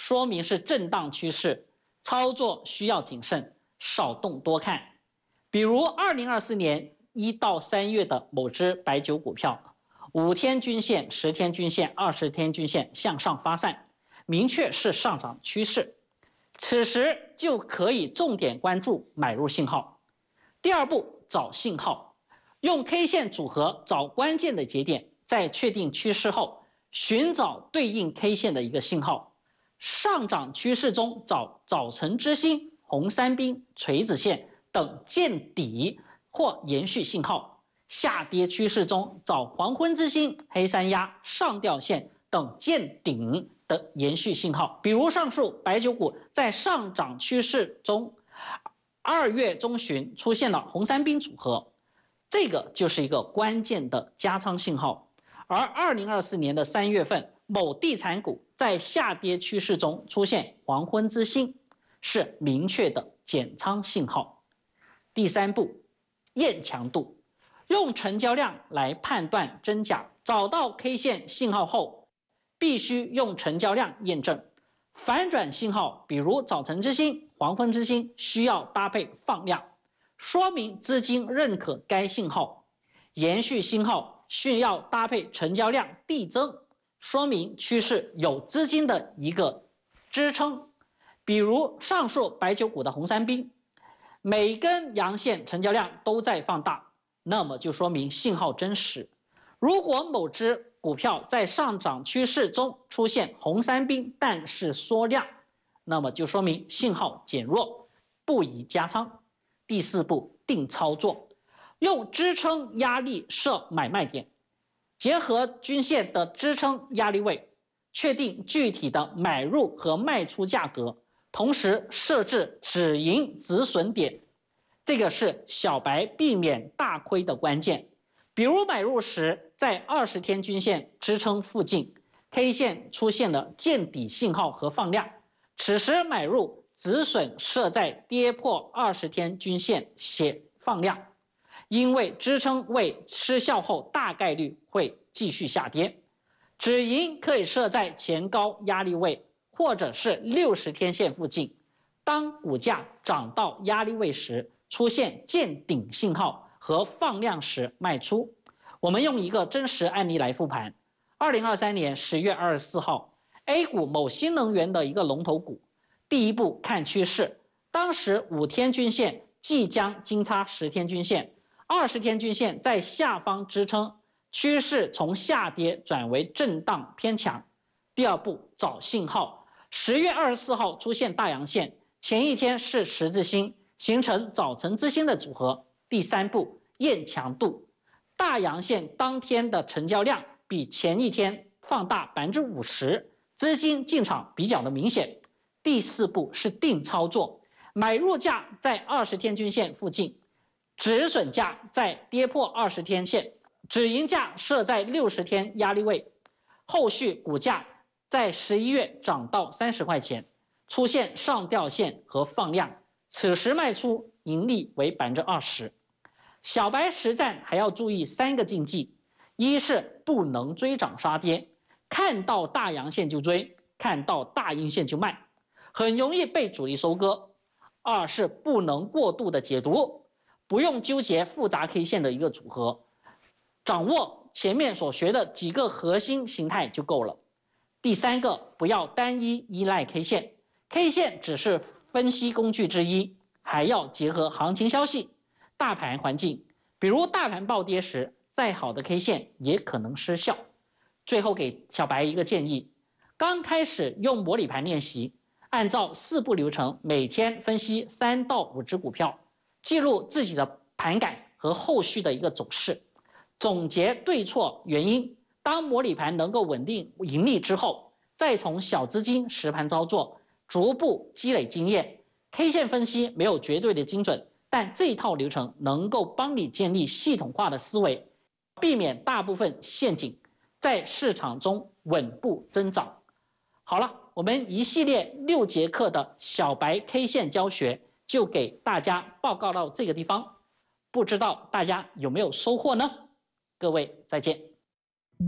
说明是震荡趋势，操作需要谨慎，少动多看。比如2024年1到3月的某只白酒股票，5天均线、10天均线、20天均线向上发散，明确是上涨趋势，此时就可以重点关注买入信号。第二步，找信号，用 K 线组合找关键的节点，在确定趋势后，寻找对应 K 线的一个信号。上涨趋势中找早晨之星、红三兵、锤子线等见底或延续信号；下跌趋势中找黄昏之星、黑三压、上吊线等见顶的延续信号。比如上述白酒股在上涨趋势中，2月中旬出现了红三兵组合，这个就是一个关键的加仓信号。而2024年的3月份，某地产股在下跌趋势中出现黄昏之星，是明确的减仓信号。第三步，验强度，用成交量来判断真假。找到 K 线信号后，必须用成交量验证。反转信号，比如早晨之星、黄昏之星，需要搭配放量，说明资金认可该信号。延续信号需要搭配成交量递增，说明趋势有资金的一个支撑。比如上述白酒股的红三兵，每根阳线成交量都在放大，那么就说明信号真实。如果某只股票在上涨趋势中出现红三兵但是缩量，那么就说明信号减弱，不宜加仓。第四步，定操作，用支撑压力设买卖点，结合均线的支撑压力位，确定具体的买入和卖出价格，同时设置止盈止损点，这个是小白避免大亏的关键。比如买入时在20天均线支撑附近 K 线出现了见底信号和放量，此时买入，止损设在跌破20天均线且放量，因为支撑位失效后大概率会继续下跌。止盈可以设在前高压力位或者是60天线附近，当股价涨到压力位时，出现见顶信号和放量时卖出。我们用一个真实案例来复盘。2023年10月24号 A 股某新能源的一个龙头股，第一步看趋势，当时5天均线即将金叉10天均线，20天均线在下方支撑，趋势从下跌转为震荡偏强。第二步，找信号。10月24号出现大阳线，前一天是十字星，形成早晨之星的组合。第三步，验强度。大阳线当天的成交量比前一天放大50%，资金进场比较的明显。第四步是定操作，买入价在20天均线附近，止损价在跌破20天线，止盈价设在60天压力位。后续股价在11月涨到30块钱，出现上吊线和放量，此时卖出，盈利为20%。小白实战还要注意3个禁忌：一是不能追涨杀跌，看到大阳线就追，看到大阴线就卖，很容易被主力收割；二是不能过度的解读，不用纠结复杂 K 线的一个组合，掌握前面所学的几个核心形态就够了。第三个，不要单一依赖 K 线， K 线只是分析工具之一，还要结合行情消息、大盘环境，比如大盘暴跌时，再好的 K 线也可能失效。最后给小白一个建议，刚开始用模拟盘练习，按照4步流程，每天分析3到5只股票，记录自己的盘感和后续的一个走势，总结对错原因。当模拟盘能够稳定盈利之后，再从小资金实盘操作，逐步积累经验。K 线分析没有绝对的精准，但这一套流程能够帮你建立系统化的思维，避免大部分陷阱，在市场中稳步增长。好了，我们一系列6节课的小白 K 线教学就给大家报告到这个地方，不知道大家有没有收获呢？各位再见。